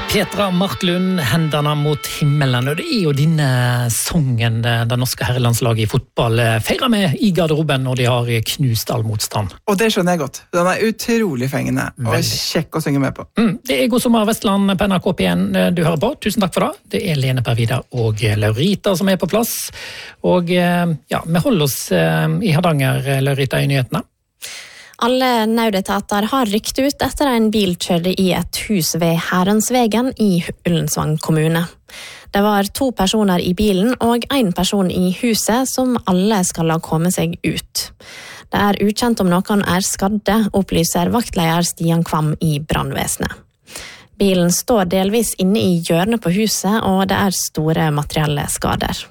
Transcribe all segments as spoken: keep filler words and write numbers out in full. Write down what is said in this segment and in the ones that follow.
Petra Martlund, hendene mot himmelen, og det er jo denne songen det norske herrelandslaget i fotball feirer med i garderoben når de har knust all motstand. Og det skjønner jeg godt. Den er utrolig fengende og Veldig. kjekk å synge med på. Mm, det er God sommer Vestland på N R K P en du hører på. Tusen takk for det. Det er Lene Pervida og Laurita som er på plass. Og ja, vi holder oss i Hardanger, Laurita, i nyhetene. Alle nødetater har rykt ut etter en bil kjørte i et hus ved Herrensvegen i Ullensvang kommune. Det var to personer i bilen og en person i huset som alle skal ha kommet seg ut. Det er ukjent om noen er skadde, opplyser vaktleder Stian Kvam i brannvesenet. Bilen står delvis inne i hjørnet på huset, og det er store materielle skader.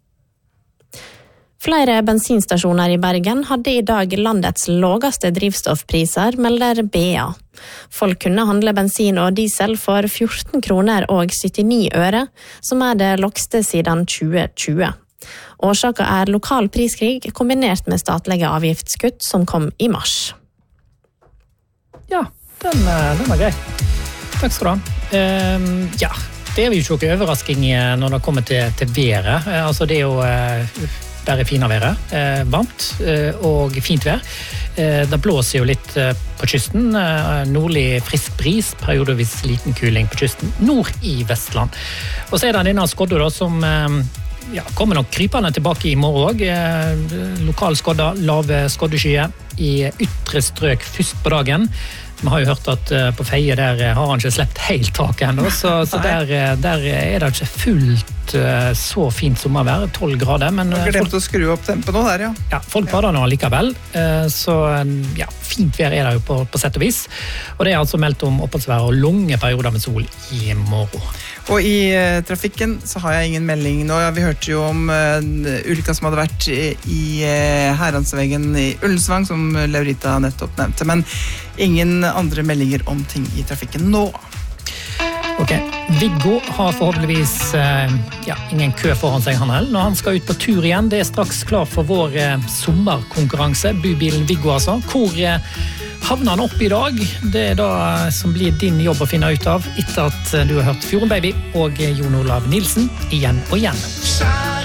Flere bensinstasjoner i Bergen hadde i dag landets laveste drivstoffpriser, melder B A. Folk kunne handle bensin og diesel for fjorten kroner og syttini øre, som er det laveste siden tjue tjue. Årsaken er lokal priskrig kombinert med statlige avgiftskutt som kom i mars. Ja, den, den var grei. Takk skal du ha. Um, ja, det er jo ikke noe overrasking når det kommer til, til været. Altså, det er jo... Uh, Der er fine været, eh, varmt eh, og fint vær. Eh, det blåser jo litt eh, på kysten, eh, nordlig frisk bris, periodevis liten kuling på kysten, nord i Vestland. Og så er det denne skodda da, som eh, ja, kommer nok krypende tilbake i morgen også. Eh, lokal skodda, lave skoddeskyer i ytre strøk først på dagen. Vi har jo hørt at uh, på Feie der uh, har han ikke slept helt taket ennå, så, så der, uh, der er det ikke fullt uh, så fint sommervær, tolv grader. Men uh, jeg har glemt å skru opp tempen nå der, ja. Ja, folk bader nå likevel, uh, så ja, fint vær er det jo på, på sett og vis. Og det er altså meldt om oppholdsvær og lange perioder med sol i morgen. Og i uh, trafikken så har jeg ingen melding nå. Ja, vi hørte jo om uh, ulykka som hadde vært i uh, Herrensvegen i Ullensvang, som Laurita nettopp nevnte, men ingen andre meldinger om ting i trafikken nå. Ok, Viggo har forhåpentligvis eh, ja, ingen kø foran seg han heller. Når han skal ut på tur igjen, det er straks klar for vår eh, sommerkonkurranse, bubilen Viggo altså. Hvor eh, havner han opp i dag? Det er da eh, som blir din jobb å finne ut av, etter at eh, du har hørt Fjorden Baby og eh, Jon Olav Nilsen igjen og igjen.